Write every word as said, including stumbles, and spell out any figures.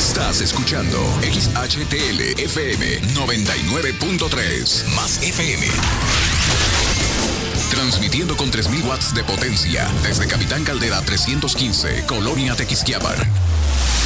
Estás escuchando X H T L F M noventa y nueve punto tres más F M. Transmitiendo con tres mil watts de potencia desde Capitán Caldera trescientos quince, Colonia Tequisquiapan.